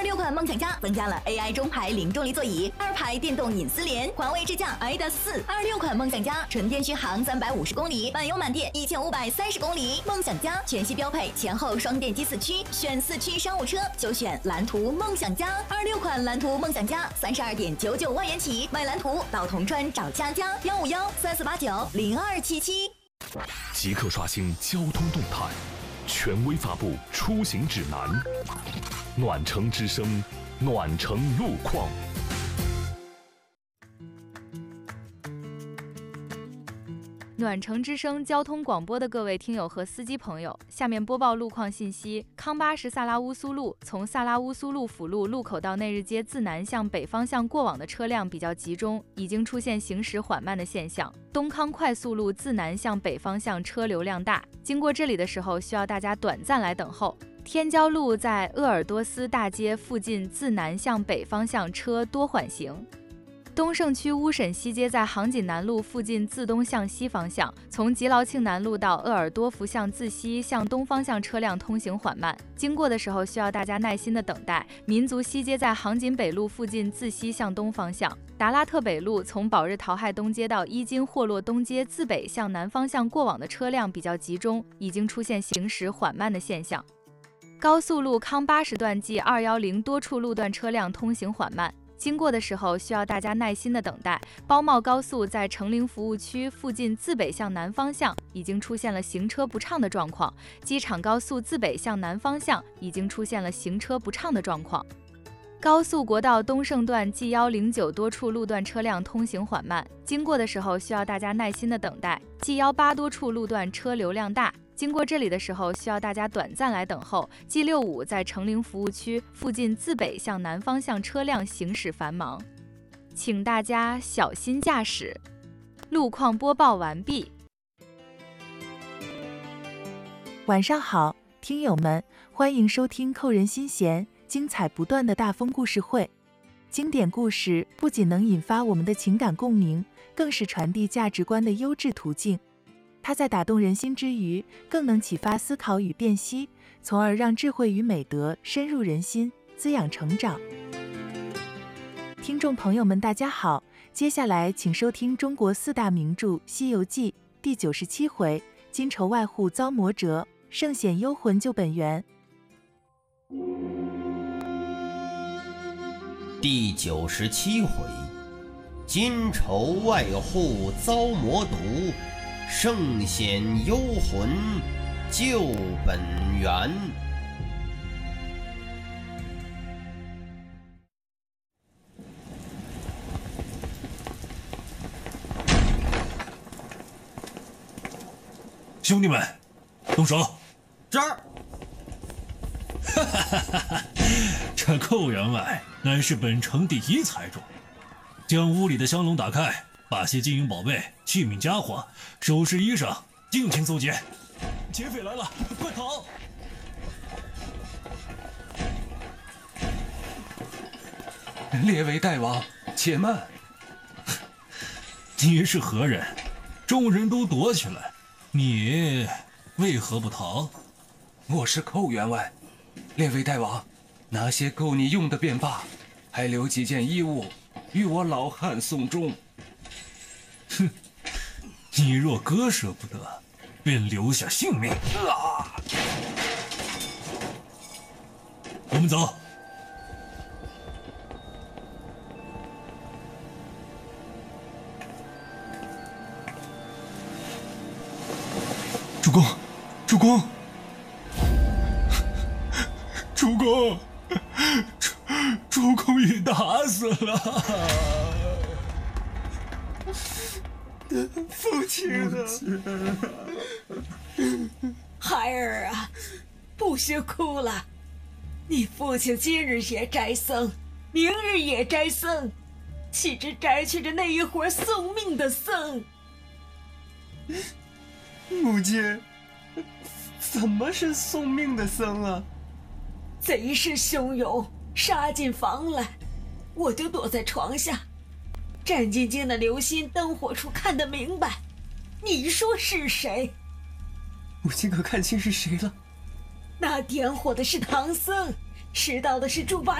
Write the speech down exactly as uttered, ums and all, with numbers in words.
二六款梦想家增加了 A I 中排零重力座椅，二排电动隐私帘，环卫支架 I D A S 四。二六款梦想家纯电续航三百五十公里，满油满电一千五百三十公里。梦想家全系标配前后双电机四驱，选四驱商务车就选蓝图梦想家。二六款蓝图梦想家三十二点九九万元起，买蓝图到铜川找佳佳，幺五幺三四八九零二七七。 即刻刷新交通动态，权威发布出行指南。暖城之声，暖城路况。 暖城之声交通广播的各位听友和司机朋友，下面播报路况信息。康巴什萨拉乌苏路从萨拉乌苏路辅路路口到内日街自南向北方向过往的车辆比较集中，已经出现行驶缓慢的现象。东康快速路自南向北方向车流量大，经过这里的时候需要大家短暂来等候。天骄路在鄂尔多斯大街附近自南向北方向车多缓行。东胜区乌沈西街在杭锦南路附近自东向西方向，从吉劳庆南路到鄂尔多福巷自西向东方向车辆通行缓慢，经过的时候需要大家耐心的等待。民族西街在杭锦北路附近自西向东方向，达拉特北路从保日淘亥东街到伊金霍洛东街自北向南方向过往的车辆比较集中，已经出现行驶缓慢的现象。高速路康巴什段 G 二一零多处路段车辆通行缓慢，经过的时候需要大家耐心的等待。包茂高速在成陵服务区附近自北向南方向已经出现了行车不畅的状况，机场高速自北向南方向已经出现了行车不畅的状况。高速国道东胜段 G 一零九多处路段车辆通行缓慢，经过的时候需要大家耐心的等待。G 一八多处路段车流量大，经过这里的时候需要大家短暂来等候。G 六五在成陵服务区附近自北向南方向车辆行驶繁忙，请大家小心驾驶。路况播报完毕。 晚上好，听友们，欢迎收听扣人心弦，精彩不断的大风故事会。经典故事不仅能引发我们的情感共鸣，更是传递价值观的优质途径。它在打动人心之余，更能启发思考与辨析，从而让智慧与美德深入人心，滋养成长。听众朋友们大家好，接下来请收听中国四大名著《西游记》第九十七回，金愁外户遭魔折，圣显幽魂救本源。 第九十七回，金愁外户遭魔毒，圣显幽魂救本源。 兄弟们，动手！ 这儿。 哈哈哈哈！这寇员外乃是本城第一财主，将屋里的香笼打开，把些金银宝贝、器皿家伙、首饰衣裳尽情搜劫。劫匪来了，快逃！ 列位大王，且慢。 你是何人？众人都躲起来，你为何不逃？ 我是寇员外。列位大王，拿些够你用的便罢，还留几件衣物与我老汉送终。 哼，你若割舍不得，便留下性命。啊！我们走。 主公，主公。主公，主主公已打死了。父亲啊！ 孩儿啊，不许哭了。你父亲今日也斋僧，明日也斋僧，岂知摘去的那一会儿送命的僧。 母亲，怎么是送命的僧啊？ 贼势汹涌，杀进房来，我就躲在床下，战兢兢的留心灯火处看得明白。你说是谁？ 母亲可看清是谁了？ 那点火的是唐僧，持刀的是猪八